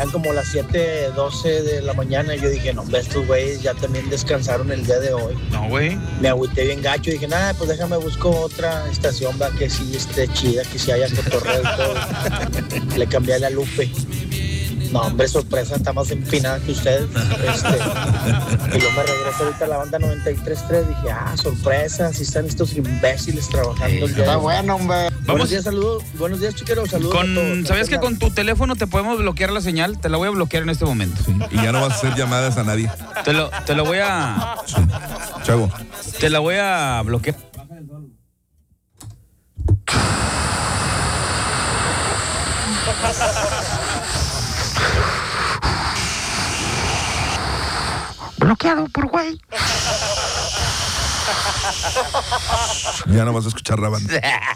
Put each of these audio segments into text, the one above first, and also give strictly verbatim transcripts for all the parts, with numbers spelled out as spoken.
eran como las siete doce de la mañana. Y yo dije, no, estos güeyes ya también descansaron el día de hoy. No, güey. Me agüité bien gacho y dije, nada, pues déjame busco otra estación, va, que sí esté chida, que sí haya cotorreo y todo. Le cambié la Lupe. No, hombre, sorpresa, está más empinada que ustedes. Este, y luego me regreso ahorita a la banda noventa y tres punto tres. Dije, ah, sorpresa, así están estos imbéciles trabajando el día. Está bueno, hombre. Buenos días, saludos. Buenos días, chiquero, saludos. Con, a todos. ¿Sabías que con tu teléfono te podemos bloquear la señal? Te la voy a bloquear en este momento. Sí, y ya no vas a hacer llamadas a nadie. Te lo, te lo voy a... Sí. Chavo. Te la voy a bloquear. Bloqueado por güey. Ya no vas a escuchar la banda.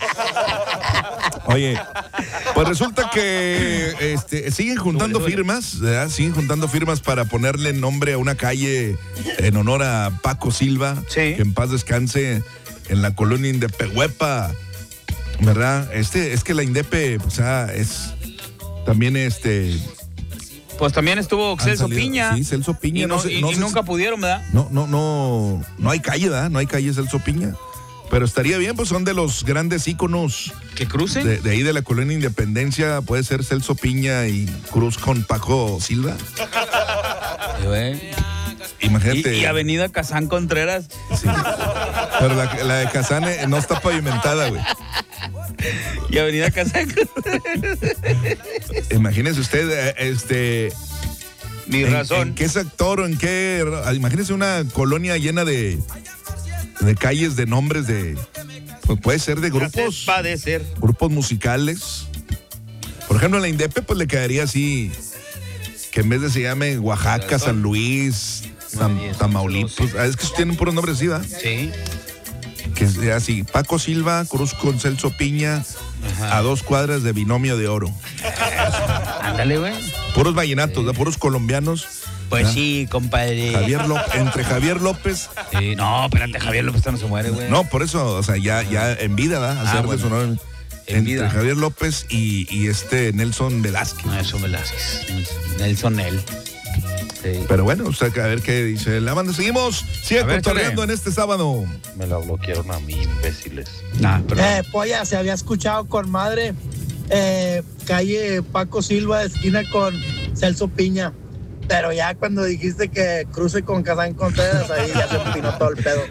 Oye, pues resulta que este, siguen juntando firmas, ¿verdad? Siguen juntando firmas para ponerle nombre a una calle en honor a Paco Silva, sí. Que en paz descanse en la colonia Indepehuepa, ¿verdad? Este, es que la Indepe, o sea, es también este... Pues también estuvo Celso salido, Piña. Sí, Celso Piña. Y, no, no sé, y, no y sé nunca si, pudieron, ¿verdad? No, no, no, no hay calle, ¿verdad? No hay calle Celso Piña. Pero estaría bien, pues son de los grandes íconos. ¿Que crucen? De, de ahí de la colonia Independencia, puede ser Celso Piña y cruz con Paco Silva. Sí, güey. Imagínate. Y, y Avenida Kazán Contreras. Sí. Pero la, la de Kazán no está pavimentada, güey. Y Avenida Kazán Contreras. Imagínese usted, este... Mi en, razón. ¿En qué sector o en qué...? Imagínese una colonia llena de, de calles, de nombres de... Pues puede ser de grupos... Padecer. Grupos musicales. Por ejemplo, en la Indepe, pues le quedaría así... Que en vez de se llame Oaxaca, San Luis, Tam, Tamaulipas... Ah, es que tienen puros nombres así, ¿verdad? Sí. Que sea así, Paco Silva, cruz con Celso Piña, ajá, a dos cuadras de Binomio de Oro. Ándale, güey. Puros vallenatos, sí, puros colombianos. Pues ¿verdad? Sí, compadre. Javier López, entre Javier López. Sí, no, espérate, Javier López no se muere, güey. No, por eso, o sea, ya, ya en vida, ¿verdad? Hacer ah, bueno. de su nombre. En entre vida. Javier López y, y este Nelson Velázquez. Nelson Velázquez. Nelson Nel. Sí. Pero bueno, o sea, a ver qué dice la banda. Seguimos, sigue cotorreando en este sábado. Me la bloquearon a mí, imbéciles. Nah, eh, polla, se había escuchado con madre. Eh, calle Paco Silva, esquina con Celso Piña. Pero ya cuando dijiste que cruce con Kazán Contreras, ahí ya se empinó todo el pedo.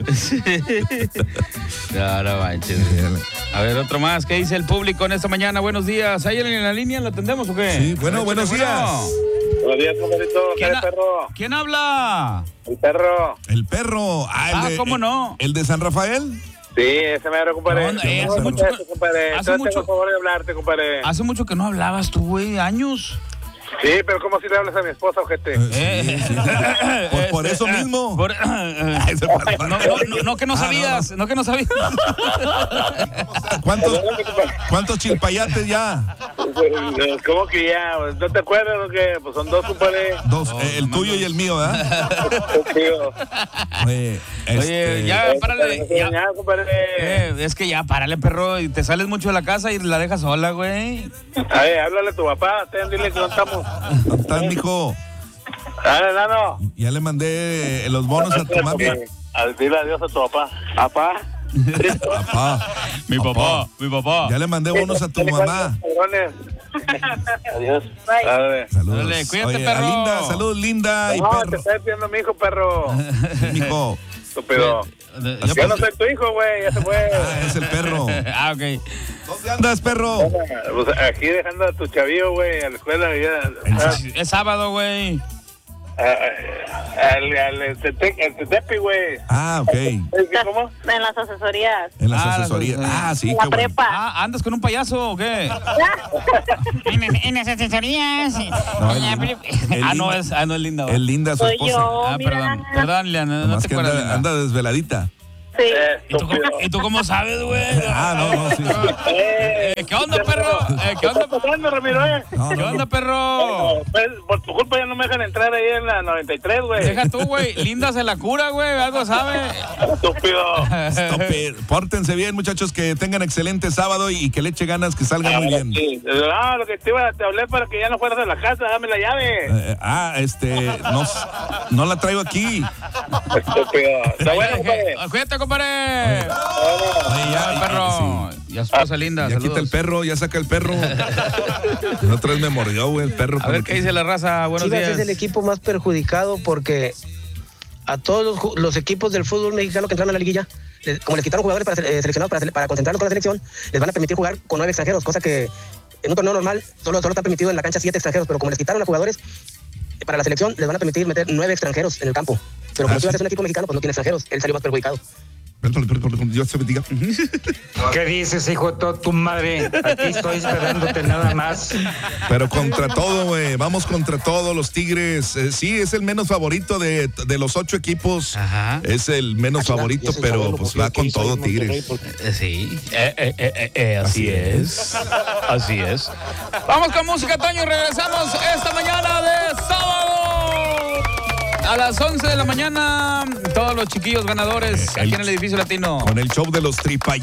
No, no manches. A ver, otro más. ¿Qué dice el público en esta mañana? Buenos días. ¿Hay alguien en la línea? ¿Lo atendemos o qué? Sí, bueno, buenos días. Bueno. Buenos días, compadrito. ¿Quién, ha... perro? ¿Quién habla? El perro. El perro. Ah, el ah de, ¿cómo no? ¿El de San Rafael? Sí, ese me lo compadre. No, eh, hace mucho, eso, compadre. hace mucho, por favor de hablarte, compadre. Hace mucho que no hablabas tú, güey, años. Sí, pero ¿cómo si le hablas a mi esposa, ojete? Eh, sí, sí. Por, por eso mismo. Por, no, no, no, no que no sabías, ah, no, no. no que no sabías. ¿Cuántos, ¿Cuántos chilpayates ya? ¿Cómo que ya? ¿No te acuerdas o qué? Pues son dos, compadre. Dos, oh, eh, el no, tuyo no. y el mío, ¿verdad? Oye, este... Oye, ya, párale. Ya. Ya, eh, es que ya, párale, perro, y te sales mucho de la casa y la dejas sola, güey. A ver, háblale a tu papá, ten, dile que no estamos. ¿Dónde estás, mijo? Dale, nano. Ya le mandé los bonos a tu mami. Dile adiós a tu papá. ¿Papá? Papá. Mi papá, papá, mi papá. Ya le mandé bonos a tu mamá. Adiós. Bye. Saludos. Dale, cuídate, Oye, perro. Linda, saludos, Linda no, y perro. te estoy pidiendo mi hijo, perro. Mijo. Estúpido. Yo, yo no soy tu hijo, güey, ya se fue. Ah, es el perro. Ah, ok. ¿Dónde andas, perro? Pues aquí dejando a tu chavillo, güey, a la escuela. Ya, ah, es sábado, güey. Al, al, el Tetepi, güey. Ah, ok. ¿Cómo? En las asesorías. En las ah, asesorías. Ah, sí, en qué la prepa. bueno. Ah, ¿andas con un payaso o qué? en, en las asesorías. No, el, el ah, no, es, ah, no es Linda. Es Linda, su Soy esposa. yo, ah, mira. perdón, perdón, Liana, no, no te que acuerdas. anda, anda desveladita. Sí. Eh, ¿Y tú, cómo, ¿Y tú cómo sabes, güey? Ah, no, no, sí. Eh, Eh, ¿Qué onda, perro? Eh, ¿Qué onda, ¿Qué está pasando, Ramiro? Eh? No, ¿Qué no, onda, no. perro? Pues, por tu culpa ya no me dejan entrar ahí en la noventa y tres, güey. Deja tú, güey. Linda se la cura, güey. Algo sabe. Estúpido. Stop it. Pórtense bien, muchachos, que tengan excelente sábado y, y que le eche ganas, que salgan muy bien. Sí. No, lo que te iba, te hablé para que ya no fueras a la casa, dame la llave. Eh, ah, este, no, no la traigo aquí. Estúpido. Está bueno, compadre. Cuídate, compadre. Oye, ya, Ya, perro. Ya su cosa linda. Ya quita Saludos. el perro, ya saca el perro. La otra vez me mordió, güey, el perro. A ver qué dice la raza. Buenos Chivas días. es el equipo más perjudicado porque a todos los, ju- los equipos del fútbol mexicano que entraron a la liguilla, les- como les quitaron jugadores para, eh, seleccionados para, sele- para concentrarlos con la selección, les van a permitir jugar con nueve extranjeros, cosa que en un torneo normal solo, solo está permitido en la cancha siete extranjeros, pero como les quitaron a jugadores eh, para la selección, les van a permitir meter nueve extranjeros en el campo. Pero como Ah, Chivas sí. es un equipo mexicano, pues no tiene extranjeros, él salió más perjudicado. Perdón, perdón, perdón, Dios te bendiga. ¿Qué dices, hijo de toda tu madre? Aquí estoy esperándote nada más. Pero contra todo, güey. Vamos contra todo, los Tigres. Eh, sí, es el menos favorito de, de los ocho equipos. Ajá. Es el menos Ah, chinga, favorito, y ese pero Chabelo, pues ¿por va qué con hizo ahí todo en Monterrey? Tigres. Porque- Eh, Sí, eh, eh, eh, eh, eh, así es. Así es. Vamos con música, Toño, y regresamos esta mañana de sábado. A las once de la mañana, todos los chiquillos ganadores Eh, aquí el- en el edificio latino. Con el show de los tripay.